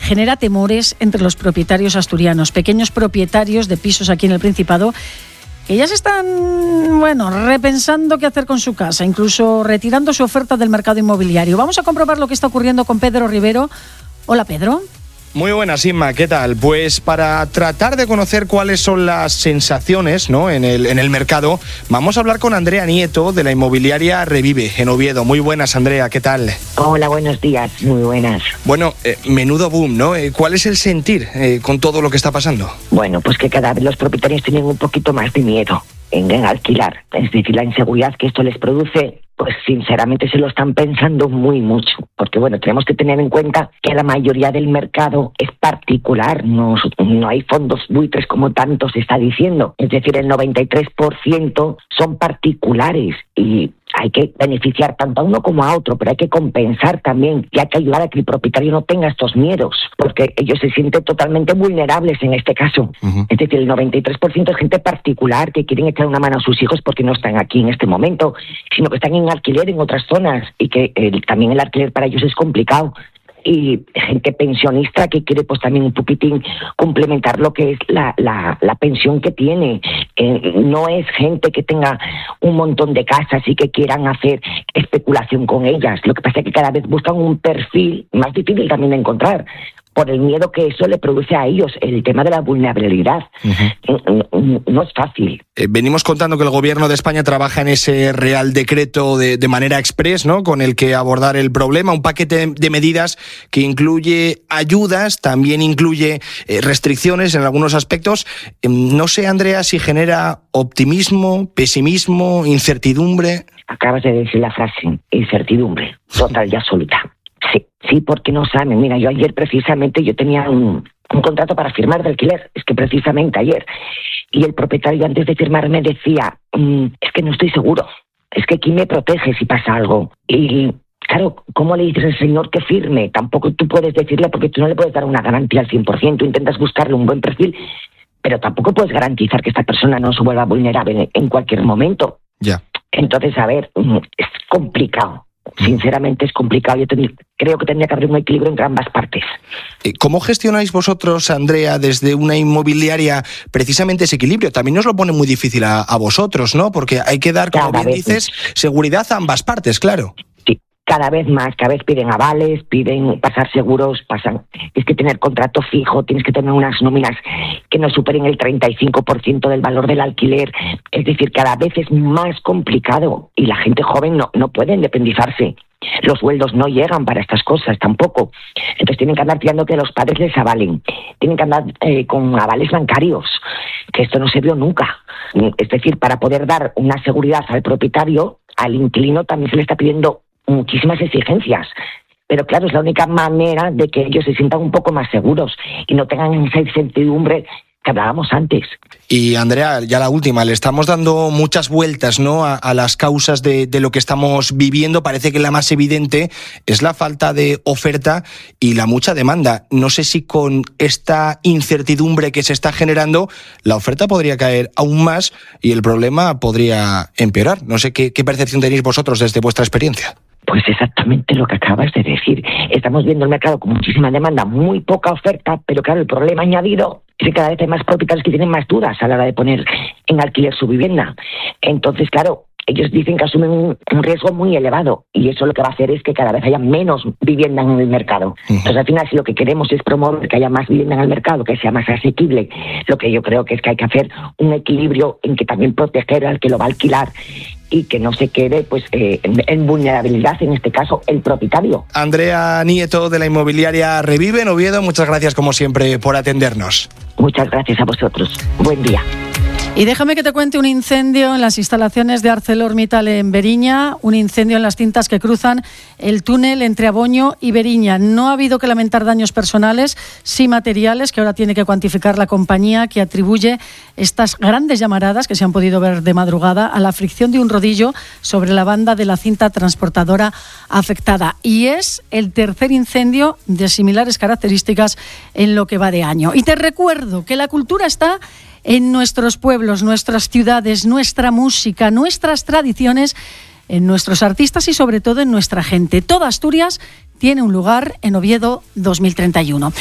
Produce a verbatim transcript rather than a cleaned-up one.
genera temores entre los propietarios asturianos, pequeños propietarios de pisos aquí en el Principado, que ya se están, bueno, repensando qué hacer con su casa, incluso retirando su oferta del mercado inmobiliario. Vamos a comprobar lo que está ocurriendo con Pedro Rivero. Hola, Pedro. Muy buenas, Inma, ¿qué tal? Pues para tratar de conocer cuáles son las sensaciones, ¿no?, en el, en el mercado, vamos a hablar con Andrea Nieto, de la inmobiliaria Revive, en Oviedo. Muy buenas, Andrea, ¿qué tal? Hola, buenos días, muy buenas. Bueno, eh, menudo boom, ¿no? Eh, ¿Cuál es el sentir eh, con todo lo que está pasando? Bueno, pues que cada vez los propietarios tienen un poquito más de miedo en, en alquilar. Es decir, la inseguridad que esto les produce, pues sinceramente se lo están pensando muy mucho, porque bueno, tenemos que tener en cuenta que la mayoría del mercado es particular, no, no hay fondos buitres como tanto se está diciendo, es decir, el noventa y tres por ciento son particulares y hay que beneficiar tanto a uno como a otro, pero hay que compensar también y hay que ayudar a que el propietario no tenga estos miedos, porque ellos se sienten totalmente vulnerables en este caso. Uh-huh. Es decir, el noventa y tres por ciento es gente particular que quieren echar una mano a sus hijos porque no están aquí en este momento, sino que están en alquiler en otras zonas y que el, también el alquiler para ellos es complicado. Y gente pensionista que quiere pues también un poquitín complementar lo que es la, la, la pensión que tiene. Eh, no es gente que tenga un montón de casas y que quieran hacer especulación con ellas. Lo que pasa es que cada vez buscan un perfil más difícil también de encontrar, por el miedo que eso le produce a ellos, el tema de la vulnerabilidad. Uh-huh. No, no es fácil. Eh, venimos contando que el Gobierno de España trabaja en ese Real Decreto de, de manera express, ¿no?, con el que abordar el problema, un paquete de medidas que incluye ayudas, también incluye eh, restricciones en algunos aspectos. Eh, no sé, Andrea, si genera optimismo, pesimismo, incertidumbre. Acabas de decir la frase, incertidumbre, total y absoluta. Sí, sí, porque no saben. Mira, yo ayer precisamente yo tenía un, un contrato para firmar de alquiler, es que precisamente ayer, y el propietario antes de firmar me decía, mmm, es que no estoy seguro, es que ¿quién me protege si pasa algo? Y claro, ¿cómo le dices al señor que firme? Tampoco tú puedes decirle, porque tú no le puedes dar una garantía al cien por ciento, intentas buscarle un buen perfil, pero tampoco puedes garantizar que esta persona no se vuelva vulnerable en cualquier momento. Ya. Entonces, a ver, es complicado. Sinceramente es complicado. Yo ten, creo que tendría que haber un equilibrio entre ambas partes. ¿Cómo gestionáis vosotros, Andrea, desde una inmobiliaria precisamente ese equilibrio? También os lo pone muy difícil a, a vosotros, ¿no? Porque hay que dar, como cada bien vez, dices, seguridad a ambas partes, claro. Sí, cada vez más, cada vez piden avales, piden pasar seguros, pasan. Tienes que tener contrato fijo, tienes que tener unas nóminas que no superen el treinta y cinco por ciento del valor del alquiler. Es decir, cada vez es más complicado y la gente joven no, no puede independizarse. Los sueldos no llegan para estas cosas tampoco. Entonces tienen que andar tirando que los padres les avalen. Tienen que andar eh, con avales bancarios, que esto no se vio nunca. Es decir, para poder dar una seguridad al propietario, al inquilino también se le está pidiendo muchísimas exigencias. Pero claro, es la única manera de que ellos se sientan un poco más seguros y no tengan esa incertidumbre que hablábamos antes. Y Andrea, ya la última, le estamos dando muchas vueltas, ¿no?, a, a las causas de, de lo que estamos viviendo. Parece que la más evidente es la falta de oferta y la mucha demanda. No sé si con esta incertidumbre que se está generando, la oferta podría caer aún más y el problema podría empeorar. No sé qué, qué percepción tenéis vosotros desde vuestra experiencia. Pues exactamente lo que acabas de decir. Estamos viendo el mercado con muchísima demanda, muy poca oferta, pero claro, el problema añadido es que cada vez hay más propietarios que tienen más dudas a la hora de poner en alquiler su vivienda. Entonces, claro, ellos dicen que asumen un, un riesgo muy elevado y eso lo que va a hacer es que cada vez haya menos vivienda en el mercado. Uh-huh. Entonces, al final, si lo que queremos es promover que haya más vivienda en el mercado, que sea más asequible, lo que yo creo que es que hay que hacer un equilibrio en que también proteger al que lo va a alquilar y que no se quede pues eh, en, en vulnerabilidad, en este caso, el propietario. Andrea Nieto, de la inmobiliaria Revive en Oviedo, muchas gracias como siempre por atendernos. Muchas gracias a vosotros. Buen día. Y déjame que te cuente un incendio en las instalaciones de ArcelorMittal en Beriña, un incendio en las cintas que cruzan el túnel entre Aboño y Beriña. No ha habido que lamentar daños personales, sí materiales, que ahora tiene que cuantificar la compañía, que atribuye estas grandes llamaradas que se han podido ver de madrugada a la fricción de un rodillo sobre la banda de la cinta transportadora afectada. Y es el tercer incendio de similares características en lo que va de año. Y te recuerdo que la cultura está en nuestros pueblos, nuestras ciudades, nuestra música, nuestras tradiciones, en nuestros artistas y sobre todo en nuestra gente. Toda Asturias tiene un lugar en Oviedo dos mil treinta y uno.